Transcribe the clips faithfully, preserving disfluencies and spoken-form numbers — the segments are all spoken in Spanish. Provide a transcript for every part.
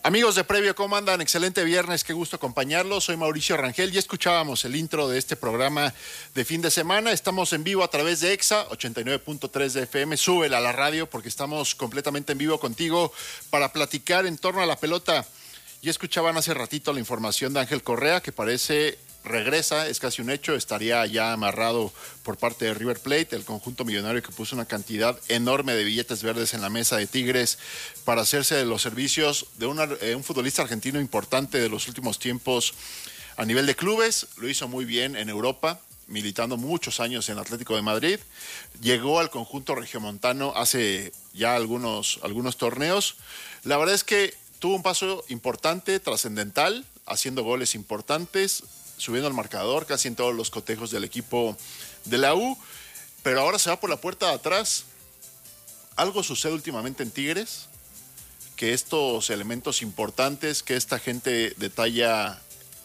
Amigos de Previo, ¿cómo andan? Excelente viernes, qué gusto acompañarlos. Soy Mauricio Rangel. Ya escuchábamos el intro de este programa de fin de semana. Estamos en vivo a través de EXA ochenta y nueve punto tres de F M. Súbela a la radio porque estamos completamente en vivo contigo para platicar en torno a la pelota. Ya escuchaban hace ratito la información de Ángel Correa, que parece regresa, es casi un hecho, estaría ya amarrado por parte de River Plate, el conjunto millonario que puso una cantidad enorme de billetes verdes en la mesa de Tigres para hacerse de los servicios de una, eh, un futbolista argentino importante de los últimos tiempos a nivel de clubes. Lo hizo muy bien en Europa, militando muchos años en Atlético de Madrid. Llegó al conjunto regiomontano hace ya algunos, algunos torneos. La verdad es que tuvo un paso importante, trascendental, haciendo goles importantes, subiendo el marcador casi en todos los cotejos del equipo de la U, pero ahora se va por la puerta de atrás. Algo sucede últimamente en Tigres, que estos elementos importantes, que esta gente de talla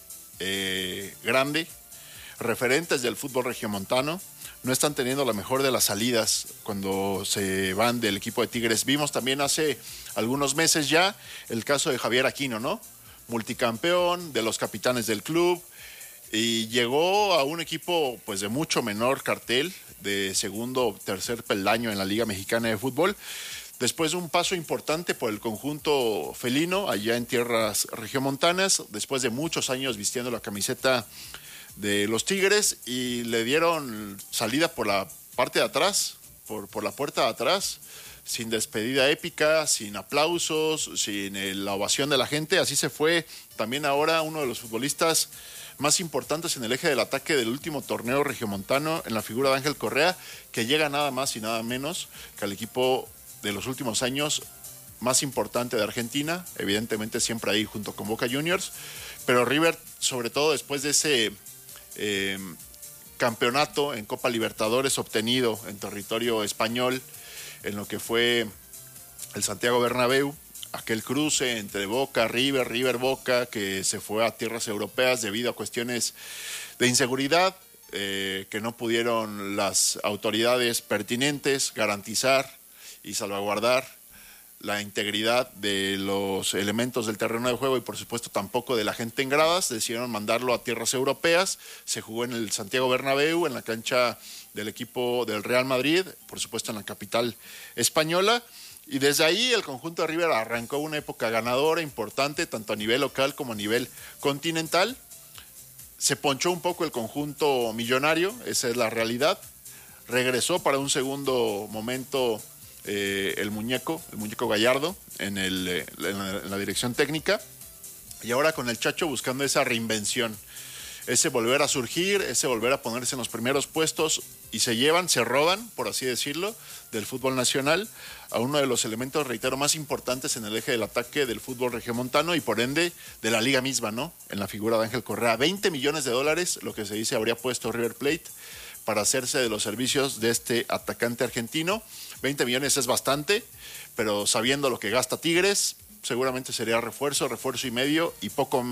eh, grande, referentes del fútbol regiomontano, no están teniendo la mejor de las salidas cuando se van del equipo de Tigres. Vimos también hace algunos meses ya el caso de Javier Aquino, ¿no? Multicampeón, de los capitanes del club, y llegó a un equipo pues de mucho menor cartel, de segundo o tercer peldaño en la Liga Mexicana de Fútbol, después de un paso importante por el conjunto felino allá en tierras regiomontanas, después de muchos años vistiendo la camiseta de los Tigres, y le dieron salida por la parte de atrás, por, por la puerta de atrás, sin despedida épica, sin aplausos, sin eh, la ovación de la gente. Así se fue también ahora uno de los futbolistas más importantes en el eje del ataque del último torneo regiomontano, en la figura de Ángel Correa, que llega nada más y nada menos que al equipo de los últimos años más importante de Argentina, evidentemente siempre ahí junto con Boca Juniors, pero River, sobre todo después de ese eh, campeonato en Copa Libertadores obtenido en territorio español, en lo que fue el Santiago Bernabéu, aquel cruce entre Boca, River, River, Boca, que se fue a tierras europeas debido a cuestiones de inseguridad, eh, que no pudieron las autoridades pertinentes garantizar y salvaguardar la integridad de los elementos del terreno de juego y por supuesto tampoco de la gente en gradas. Decidieron mandarlo a tierras europeas. Se jugó en el Santiago Bernabéu, en la cancha del equipo del Real Madrid, por supuesto en la capital española. Y desde ahí el conjunto de River arrancó una época ganadora importante, tanto a nivel local como a nivel continental. Se ponchó un poco el conjunto millonario, esa es la realidad. Regresó para un segundo momento eh, el muñeco, el muñeco Gallardo en, el, eh, en, la, en la dirección técnica. Y ahora con el Chacho buscando esa reinvención, ese volver a surgir, ese volver a ponerse en los primeros puestos, y se llevan, se roban, por así decirlo, del fútbol nacional a uno de los elementos, reitero, más importantes en el eje del ataque del fútbol regiomontano y por ende de la liga misma, ¿no? En la figura de Ángel Correa. veinte millones de dólares, lo que se dice habría puesto River Plate para hacerse de los servicios de este atacante argentino. veinte millones es bastante, pero sabiendo lo que gasta Tigres, seguramente sería refuerzo, refuerzo y medio y poco más